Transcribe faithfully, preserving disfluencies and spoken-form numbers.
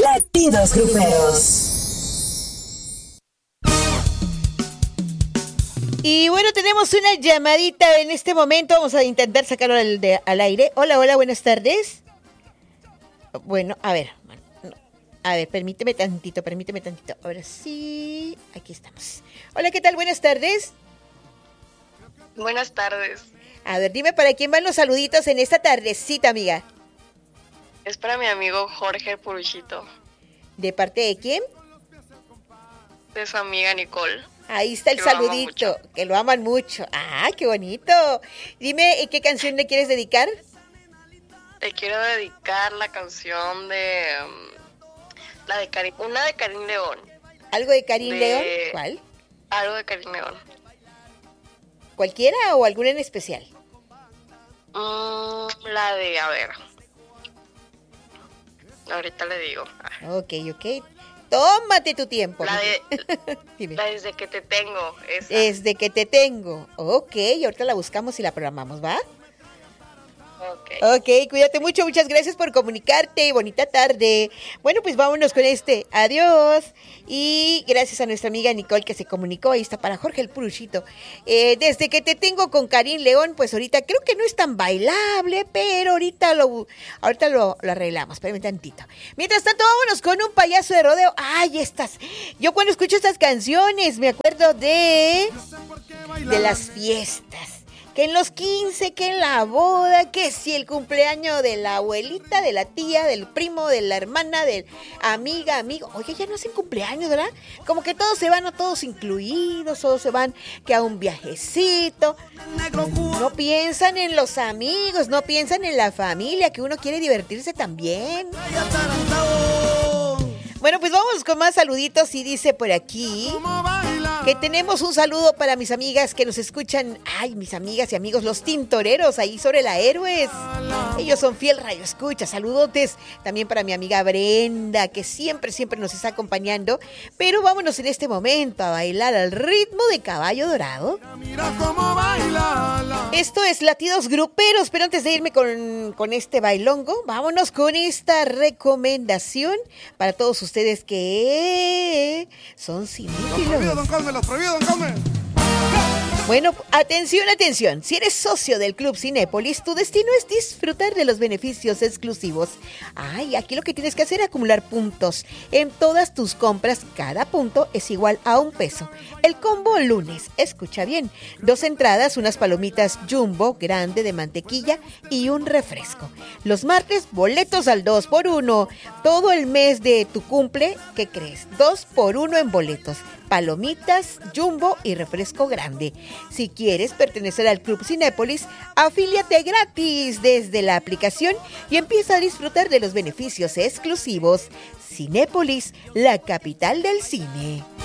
Latidos Gruperos. Y bueno, tenemos una llamadita en este momento. Vamos a intentar sacarlo al, de, al aire. Hola, hola, buenas tardes. Bueno, a ver. A ver, permíteme tantito, permíteme tantito. Ahora sí, aquí estamos. Hola, ¿qué tal? Buenas tardes. Buenas tardes. A ver, dime para quién van los saluditos en esta tardecita, amiga. Es para mi amigo Jorge Puruchito. ¿De parte de quién? De su amiga Nicole. Ahí está el que saludito, lo que lo aman mucho. ¡Ah, qué bonito! Dime, ¿qué canción le quieres dedicar? Te quiero dedicar la canción de... Um, la de Karim, una de Karim León. ¿Algo de Karim de, León? ¿Cuál? Algo de Karim León. ¿Cualquiera o alguna en especial? Mm, la de, a ver. Ahorita le digo. Ok, ok. Tómate tu tiempo. La de... la desde que te tengo. Esa. Desde que te tengo. Ok, ahorita la buscamos y la programamos, ¿va? Ok. Ok, cuídate mucho, muchas gracias por comunicarte, bonita tarde. Bueno, pues vámonos con este, adiós. Y gracias a nuestra amiga Nicole que se comunicó, ahí está para Jorge el Puruchito. Eh, desde que te tengo con Karim León, pues ahorita creo que no es tan bailable, pero ahorita lo, ahorita lo, lo arreglamos, espérame tantito. Mientras tanto, vámonos con un payaso de rodeo. Ay, estas, yo cuando escucho estas canciones me acuerdo de, de las fiestas. Que en los quince, que en la boda, que si el cumpleaños de la abuelita, de la tía, del primo, de la hermana, del amiga, amigo. Oye, ya no hacen cumpleaños, ¿verdad? Como que todos se van, a todos incluidos, todos se van que a un viajecito. No piensan en los amigos, no piensan en la familia, que uno quiere divertirse también. Bueno, pues vamos con más saluditos y dice por aquí que tenemos un saludo para mis amigas que nos escuchan. Ay, mis amigas y amigos, los tintoreros ahí sobre la Héroes. Ellos son fiel radio escucha. Saludotes también para mi amiga Brenda, que siempre, siempre nos está acompañando. Pero vámonos en este momento a bailar al ritmo de Caballo Dorado. Esto es Latidos Gruperos, pero antes de irme con, con este bailongo, vámonos con esta recomendación para todos ustedes que son cinéfilos. Los prohibidos, don Carmen. Bueno, atención, atención. Si eres socio del Club Cinépolis, tu destino es disfrutar de los beneficios exclusivos. Ay, aquí lo que tienes que hacer es acumular puntos. En todas tus compras, cada punto es igual a un peso. El combo lunes, escucha bien, dos entradas, unas palomitas Jumbo grande de mantequilla y un refresco. Los martes, boletos al dos por uno. Todo el mes de tu cumple, ¿qué crees? dos por uno en boletos. Palomitas, Jumbo y refresco grande. Si quieres pertenecer al Club Cinépolis, afíliate gratis desde la aplicación y empieza a disfrutar de los beneficios exclusivos. Cinépolis, la capital del cine.